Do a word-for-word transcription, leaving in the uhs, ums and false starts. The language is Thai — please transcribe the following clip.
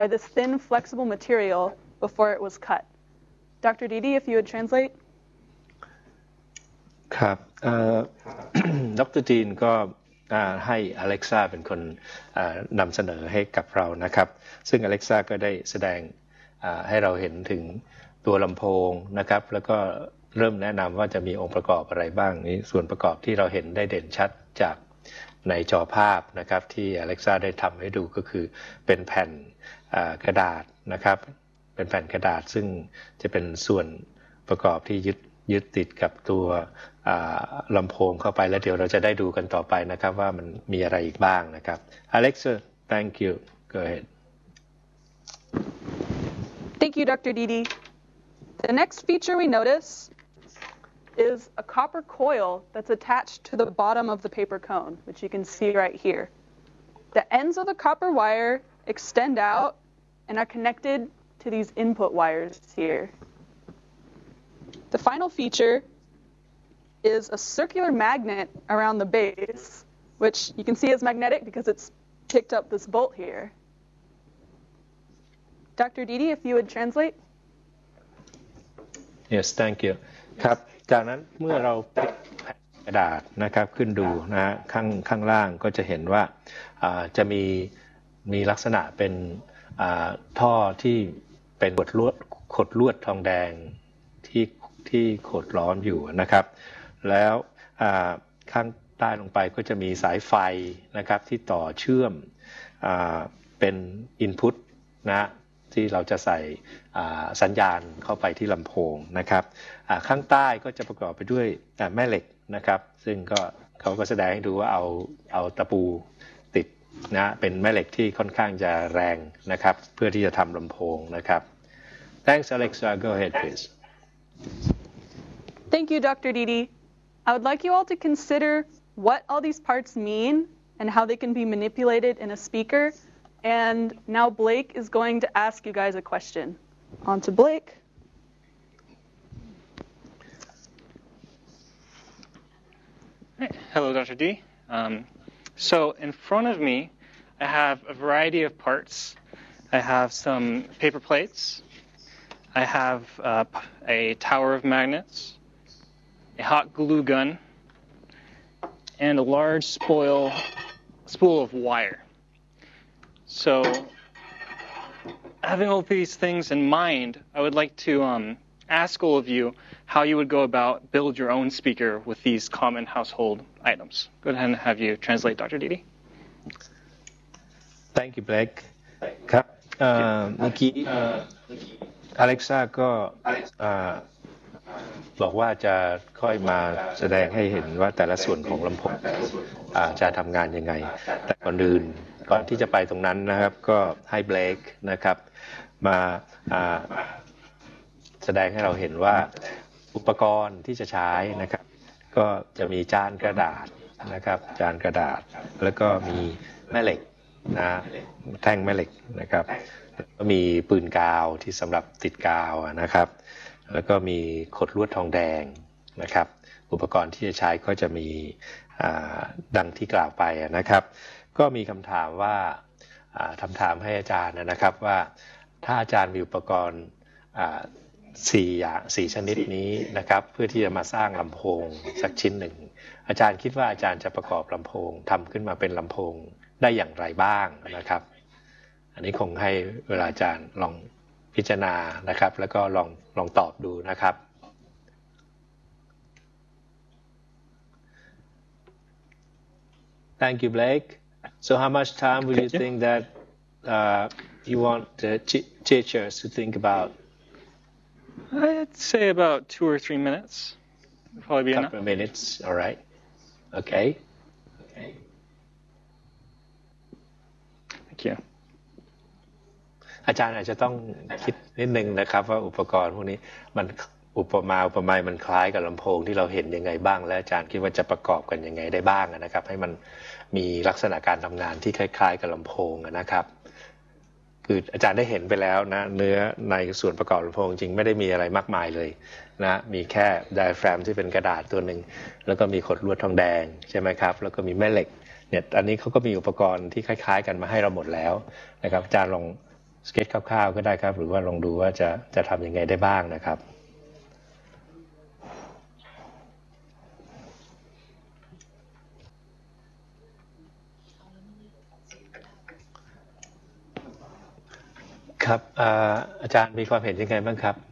this thin, flexible material before it was cut. Doctor Didi, if you would translate. ครับดร.จีนก็ให้ Alexa เป็นคนนำเสนอให้กับเรานะครับซึ่ง Alexa ก็ได้แสดงให้เราเห็นถึงตัวลำโพงนะครับแล้วก็เริ่มแนะนำว่าจะมีองค์ประกอบอะไรบ้างนี้ส่วนประกอบที่เราเห็นได้เด่นชัดจากในจอภาพนะครับที่ Alexa ได้ทำให้ดูก็คือเป็นแผ่นกระดาษนะครับเป็นแผ่นกระดาษซึ่งจะเป็นส่วนประกอบที่ยึดยึดติดกับตัวลำโพงเข้าไปแล้วเดี๋ยวเราจะได้ดูกันต่อไปนะครับว่ามันมีอะไรอีกบ้างนะครับ Alexa thank you go ahead Thank you Doctor Didi The next feature we notice is a copper coil that's attached to the bottom of the paper cone which you can see right here The ends of the copper wire extend out and are connected to these input wires here The final feature is a circular magnet around the base, which you can see is magnetic because it's picked up this bolt here. Doctor Didi, if you would translate. Yes, thank you. ครับจากนั้นเมื่อเราพลิกแผ่นกระดาษนะครับขึ้นดูนะฮะข้างข้างล่างก็จะเห็นว่าจะมีมีลักษณะเป็นท่อที่เป็นขดลวดขดลวดทองแดงที่ที่ขดล้อมอยู่นะครับแล้วข้างใต้ลงไปก็จะมีสายไฟนะครับที่ต่อเชื่อมเป็น input นะที่เราจะใส่สัญญาณเข้าไปที่ลำโพงนะครับข้างใต้ก็จะประกอบไปด้วยแม่เหล็กนะครับซึ่งก็เขาก็แสดงให้ดูว่าเอาเอาตะปูติดนะเป็นแม่เหล็กที่ค่อนข้างจะแรงนะครับเพื่อที่จะทำลำโพงนะครับ Thanks Alexa go ahead please Thank you Doctor Didi I would like you all to consider what all these parts mean and how they can be manipulated in a speaker and now Blake is going to ask you guys a question on to Blake Hello Doctor D um, so in front of me I have a variety of parts I have some paper plates I have uh, a tower of magnets a hot glue gun, and a large spool, spool of wire. So, having all these things in mind, I would like to um, ask all of you how you would go about build your own speaker with these common household items. Go ahead and have you translate, Doctor Didi. Thank you, Blake. ครับเมื่อกี้ Alexa ก็บอกว่าจะค่อยมาแสดงให้เห็นว่าแต่ละส่วนของลำโพงจะทำงานยังไงแต่ก่อนอื่นก่อนที่จะไปตรงนั้นนะครับก็ให้เบลคนะครับมาแสดงให้เราเห็นว่าอุปกรณ์ที่จะใช้นะครับก็จะมีจานกระดาษนะครับจานกระดาษแล้วก็มีแม่เหล็กนะแท่งแม่เหล็กนะครับก็มีปืนกาวที่สำหรับติดกาวนะครับแล้วก็มีขดลวดทองแดงนะครับอุปกรณ์ที่จะใช้ก็จะมีดังที่กล่าวไปนะครับก็มีคำถามว่าคำถามให้อาจารย์นะครับว่าถ้าอาจารย์มีอุปกรณ์สี่อย่างสี่ชนิดนี้นะครับเพื่อที่จะมาสร้างลำโพงสักชิ้นหนึ่งอาจารย์คิดว่าอาจารย์จะประกอบลำโพงทำขึ้นมาเป็นลำโพงได้อย่างไรบ้างนะครับอันนี้คงให้เวลาอาจารย์ลองพิจารณานะครับแล้วก็ลองลองตอบดูนะครับ Thank you Blake so how much time would you think that uh, you want the teachers to think about I'd say about two or three minutes would probably be enough couple of minutes all right okay okay thank you อาจารย์อาจจะต้องคิดนิดนึงนะครับว่าอุปกรณ์พวกนี้มันอุปมาอุปไมยมันคล้ายกับลำโพงที่เราเห็นยังไงบ้างและอาจารย์คิดว่าจะประกอบกันยังไงได้บ้างนะครับให้มันมีลักษณะการทำงานที่คล้ายๆกับลำโพงนะครับคืออาจารย์ได้เห็นไปแล้วนะเนื้อในส่วนประกอบลำโพงจริงไม่ได้มีอะไรมากมายเลยนะมีแค่ไดอะแฟรมที่เป็นกระดาษตัวหนึ่งแล้วก็มีขดลวดทองแดงใช่ไหมครับแล้วก็มีแม่เหล็กเนี่ยอันนี้เขาก็มีอุปกรณ์ที่คล้ายๆกันมาให้เราหมดแล้วนะครับอาจารย์ลองสเก็ตคร่าวๆก็ได้ครับหรือว่าลองดูว่าจะจะทำยังไงได้บ้างนะครับครับ อาจารย์มีความเห็นยังไงบ้างครับ